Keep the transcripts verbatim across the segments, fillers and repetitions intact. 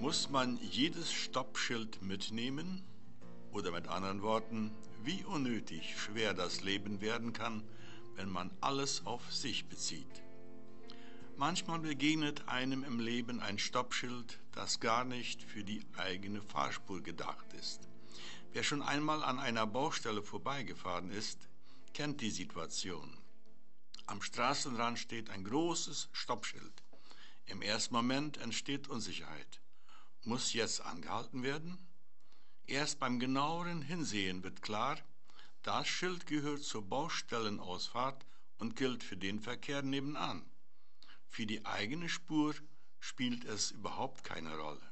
Muss man jedes Stoppschild mitnehmen? Oder mit anderen Worten, wie unnötig schwer das Leben werden kann, wenn man alles auf sich bezieht. Manchmal begegnet einem im Leben ein Stoppschild, das gar nicht für die eigene Fahrspur gedacht ist. Wer schon einmal an einer Baustelle vorbeigefahren ist, kennt die Situation. Am Straßenrand steht ein großes Stoppschild. Im ersten Moment entsteht Unsicherheit. Muss jetzt angehalten werden? Erst beim genaueren Hinsehen wird klar, das Schild gehört zur Baustellenausfahrt und gilt für den Verkehr nebenan. Für die eigene Spur spielt es überhaupt keine Rolle.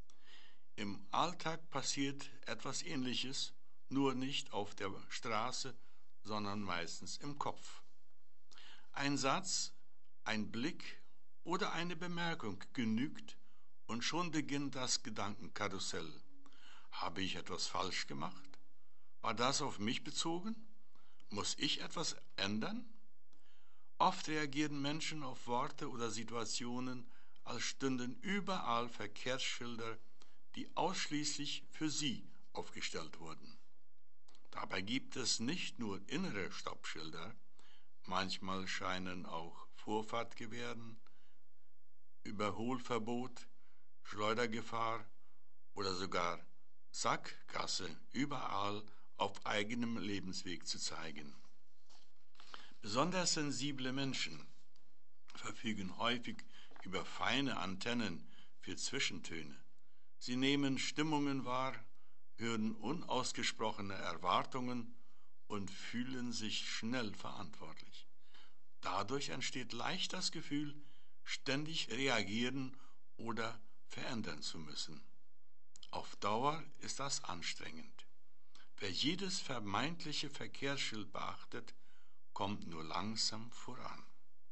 Im Alltag passiert etwas Ähnliches, nur nicht auf der Straße, sondern meistens im Kopf. Ein Satz, ein Blick oder eine Bemerkung genügt und schon beginnt das Gedankenkarussell. Habe ich etwas falsch gemacht? War das auf mich bezogen? Muss ich etwas ändern? Oft reagieren Menschen auf Worte oder Situationen, als stünden überall Verkehrsschilder, die ausschließlich für sie aufgestellt wurden. Dabei gibt es nicht nur innere Stoppschilder, manchmal scheinen auch Vorfahrtgewähren, Überholverbot, Schleudergefahr oder sogar Sackgasse überall auf eigenem Lebensweg zu zeigen. Besonders sensible Menschen verfügen häufig über feine Antennen für Zwischentöne. Sie nehmen Stimmungen wahr, hören unausgesprochene Erwartungen und fühlen sich schnell verantwortlich. Dadurch entsteht leicht das Gefühl, ständig reagieren oder verändern zu müssen. Auf Dauer ist das anstrengend. Wer jedes vermeintliche Verkehrsschild beachtet, kommt nur langsam voran.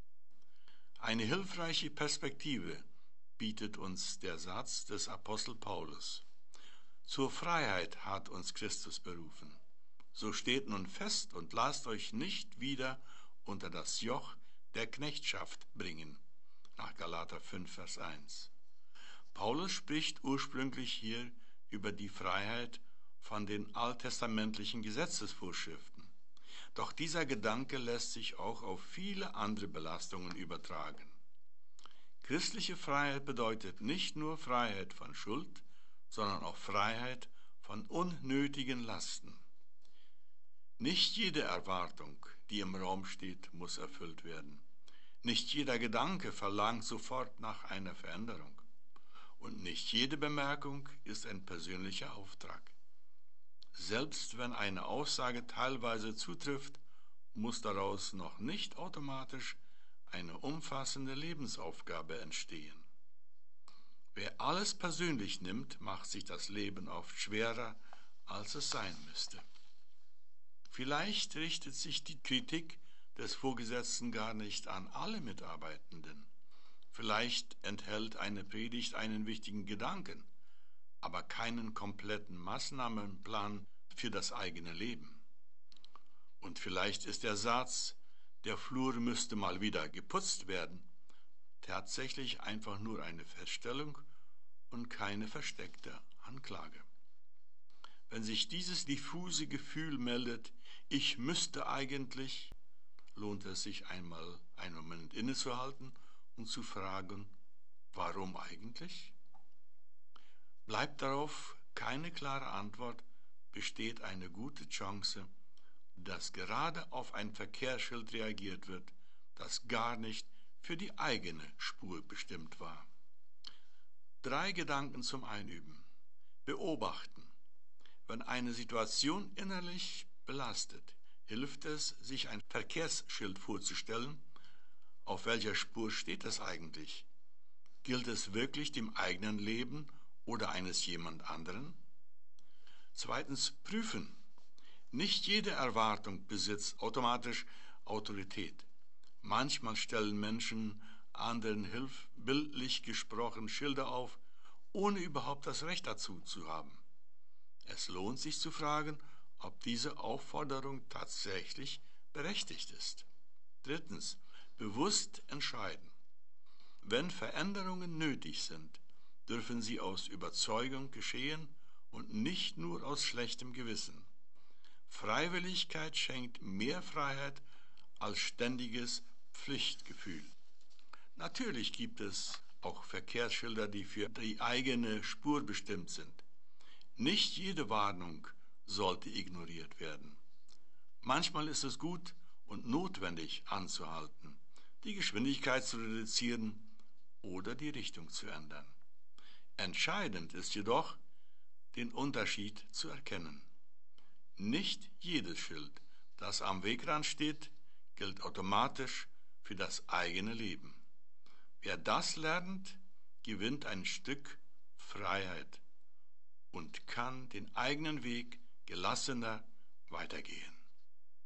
Eine hilfreiche Perspektive bietet uns der Satz des Apostel Paulus. Zur Freiheit hat uns Christus berufen. So steht nun fest und lasst euch nicht wieder unter das Joch der Knechtschaft bringen. Nach Galater fünf, Vers eins. Paulus spricht ursprünglich hier über die Freiheit von den alttestamentlichen Gesetzesvorschriften. Doch dieser Gedanke lässt sich auch auf viele andere Belastungen übertragen. Christliche Freiheit bedeutet nicht nur Freiheit von Schuld, sondern auch Freiheit von unnötigen Lasten. Nicht jede Erwartung, die im Raum steht, muss erfüllt werden. Nicht jeder Gedanke verlangt sofort nach einer Veränderung. Und nicht jede Bemerkung ist ein persönlicher Auftrag. Selbst wenn eine Aussage teilweise zutrifft, muss daraus noch nicht automatisch eine umfassende Lebensaufgabe entstehen. Wer alles persönlich nimmt, macht sich das Leben oft schwerer, als es sein müsste. Vielleicht richtet sich die Kritik des Vorgesetzten gar nicht an alle Mitarbeitenden. Vielleicht enthält eine Predigt einen wichtigen Gedanken, aber keinen kompletten Maßnahmenplan für das eigene Leben. Und vielleicht ist der Satz, der Flur müsste mal wieder geputzt werden, tatsächlich einfach nur eine Feststellung und keine versteckte Anklage. Wenn sich dieses diffuse Gefühl meldet, ich müsste eigentlich, lohnt es sich einmal einen Moment innezuhalten und zu fragen, warum eigentlich? Bleibt darauf keine klare Antwort, besteht eine gute Chance, dass gerade auf ein Verkehrsschild reagiert wird, das gar nicht für die eigene Spur bestimmt war. Drei Gedanken zum Einüben. Beobachten. Wenn eine Situation innerlich belastet, hilft es, sich ein Verkehrsschild vorzustellen. Auf welcher Spur steht es eigentlich? Gilt es wirklich dem eigenen Leben oder eines jemand anderen? Zweitens, prüfen. Nicht jede Erwartung besitzt automatisch Autorität. Manchmal stellen Menschen anderen Hilf, bildlich gesprochen, Schilder auf, ohne überhaupt das Recht dazu zu haben. Es lohnt sich zu fragen, ob diese Aufforderung tatsächlich berechtigt ist. Drittens, bewusst entscheiden. Wenn Veränderungen nötig sind, dürfen sie aus Überzeugung geschehen und nicht nur aus schlechtem Gewissen. Freiwilligkeit schenkt mehr Freiheit als ständiges Pflichtgefühl. Natürlich gibt es auch Verkehrsschilder, die für die eigene Spur bestimmt sind. Nicht jede Warnung sollte ignoriert werden. Manchmal ist es gut und notwendig anzuhalten, die Geschwindigkeit zu reduzieren oder die Richtung zu ändern. Entscheidend ist jedoch, den Unterschied zu erkennen. Nicht jedes Schild, das am Wegrand steht, gilt automatisch für das eigene Leben. Wer das lernt, gewinnt ein Stück Freiheit und kann den eigenen Weg gelassener weitergehen.